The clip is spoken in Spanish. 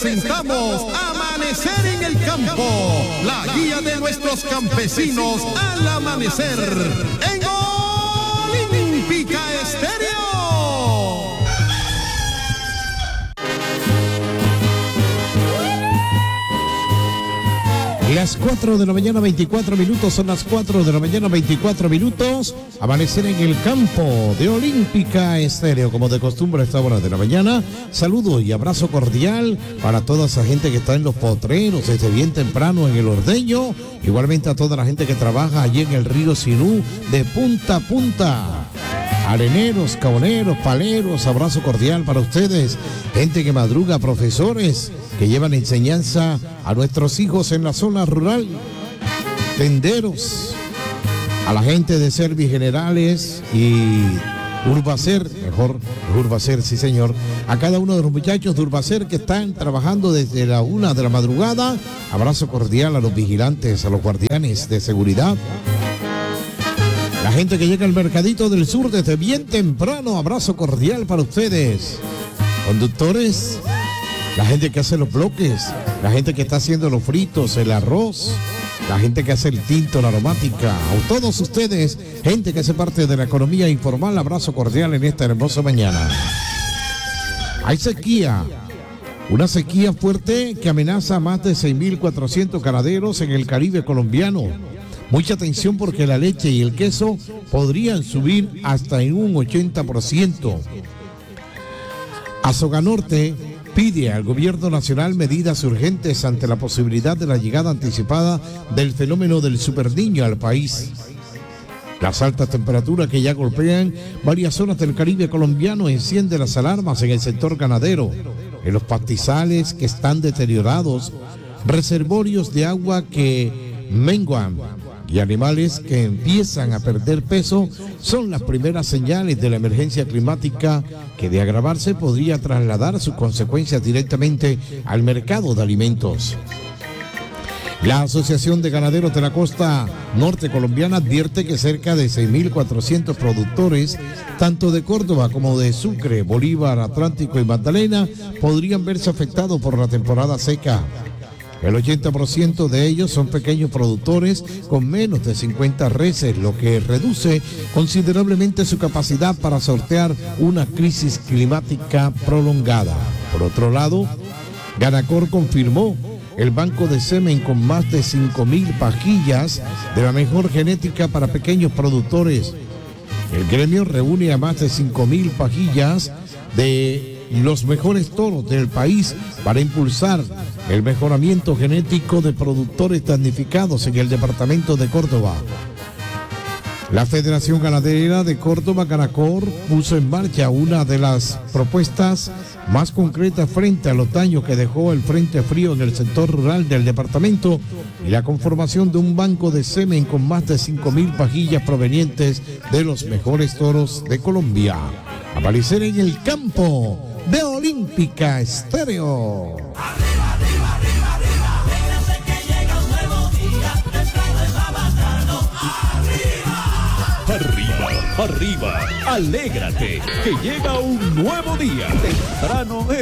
presentamos Amanecer en el Campo, la guía de nuestros campesinos al amanecer en Olímpica Estéreo. Las 4 de la mañana, 24 minutos, son las 4 de la mañana, 24 minutos. Amanecer en el campo de Olímpica Estéreo, como de costumbre a esta hora de la mañana. Saludo y abrazo cordial para toda esa gente que está en los potreros desde bien temprano en el ordeño. Igualmente a toda la gente que trabaja allí en el río Sinú de punta a punta. Areneros, caboneros, paleros, abrazo cordial para ustedes. Gente que madruga, profesores que llevan enseñanza a nuestros hijos en la zona rural. Tenderos, a la gente de Servigenerales y Urbacer, mejor Urbacer, sí señor. A cada uno de los muchachos de Urbacer que están trabajando desde la 1 de la madrugada. Abrazo cordial a los vigilantes, a los guardianes de seguridad. La gente que llega al Mercadito del Sur desde bien temprano, abrazo cordial para ustedes. Conductores, la gente que hace los bloques, la gente que está haciendo los fritos, el arroz, la gente que hace el tinto, la aromática, a todos ustedes, gente que hace parte de la economía informal, abrazo cordial en esta hermosa mañana. Hay sequía, una sequía fuerte que amenaza a más de 6.400 ganaderos en el Caribe colombiano. Mucha atención porque la leche y el queso podrían subir hasta en un 80%. Azoganorte pide al gobierno nacional medidas urgentes ante la posibilidad de la llegada anticipada del fenómeno del superniño al país. Las altas temperaturas que ya golpean varias zonas del Caribe colombiano encienden las alarmas en el sector ganadero, en los pastizales que están deteriorados, reservorios de agua que menguan y animales que empiezan a perder peso son las primeras señales de la emergencia climática que, de agravarse, podría trasladar sus consecuencias directamente al mercado de alimentos. La Asociación de Ganaderos de la Costa Norte colombiana advierte que cerca de 6.400 productores, tanto de Córdoba como de Sucre, Bolívar, Atlántico y Magdalena, podrían verse afectados por la temporada seca. El 80% de ellos son pequeños productores con menos de 50 reses, lo que reduce considerablemente su capacidad para sortear una crisis climática prolongada. Por otro lado, Ganacor confirmó el banco de semen con más de 5.000 pajillas de la mejor genética para pequeños productores. El gremio reúne a más de 5.000 pajillas de los mejores toros del país para impulsar el mejoramiento genético de productores damnificados en el departamento de Córdoba. La Federación Ganadera de Córdoba, Ganacor, puso en marcha una de las propuestas más concretas frente a los daños que dejó el frente frío en el sector rural del departamento y la conformación de un banco de semen con más de 5.000 pajillas provenientes de los mejores toros de Colombia. Amanecer en el campo de Olímpica Estéreo. Arriba, arriba, arriba, arriba, alégrate que llega un nuevo día, temprano es más bacano. Arriba, arriba, alégrate que llega un nuevo día, temprano es